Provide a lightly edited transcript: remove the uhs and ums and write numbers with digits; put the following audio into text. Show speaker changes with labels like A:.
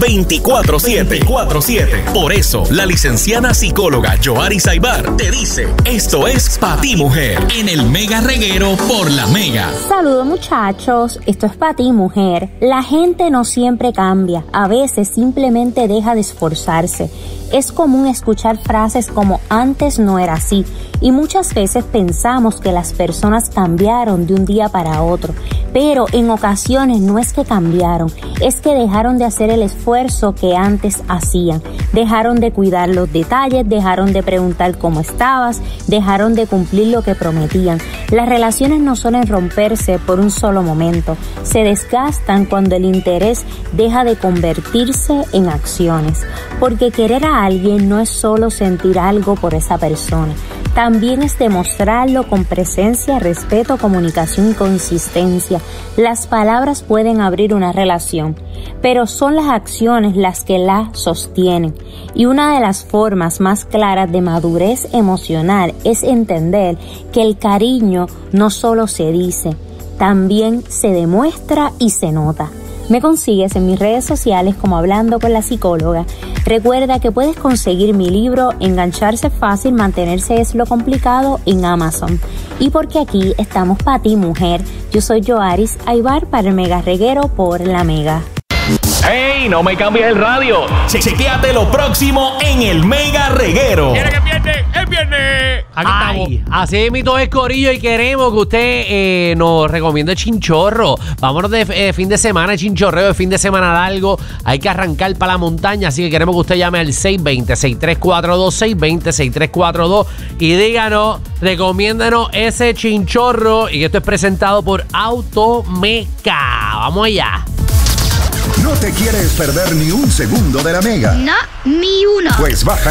A: 24/7. Por eso, la licenciada psicóloga Yoaris Aybar te dice, esto es Pa' Ti Mujer, en el Mega Reguero por La Mega.
B: Saludos muchachos, esto es Pa' Ti Mujer. La gente no siempre cambia, a veces simplemente deja de esforzarse. Es común escuchar frases como antes no era así y muchas veces pensamos que las personas cambiaron de un día para otro, pero en ocasiones no es que cambiaron, es que dejaron de hacer el esfuerzo que antes hacían, dejaron de cuidar los detalles, dejaron de preguntar cómo estabas, dejaron de cumplir lo que prometían. Las relaciones no suelen romperse por un solo momento, se desgastan cuando el interés deja de convertirse en acciones, porque querer a alguien no es solo sentir algo por esa persona, también es demostrarlo con presencia, respeto, comunicación y consistencia. Las palabras pueden abrir una relación, pero son las acciones las que la sostienen. Y una de las formas más claras de madurez emocional es entender que el cariño no solo se dice, también se demuestra y se nota. Me consigues en mis redes sociales como Hablando con la Psicóloga. Recuerda que puedes conseguir mi libro Engancharse Fácil, Mantenerse es lo Complicado en Amazon. Y porque aquí estamos para ti, mujer. Yo soy Yoaris Aybar para el Mega Reguero por La Mega.
A: ¡Hey! No me cambies el radio. Chequéate lo próximo en el Mega Reguero.
C: ¿Quiere que pierde? ¡El viernes! Aquí estamos.
D: Así mismo es, corillo, y queremos que usted nos recomiende chinchorro. Vámonos de fin de semana, chinchorreo de fin de semana largo. Hay que arrancar para la montaña, así que queremos que usted llame al 620-6342, 620-6342 y díganos, recomiéndanos ese chinchorro. Y esto es presentado por Automeca. Vamos allá.
E: ¿No te quieres perder ni un segundo de La Mega?
F: No, ni uno.
E: Pues baja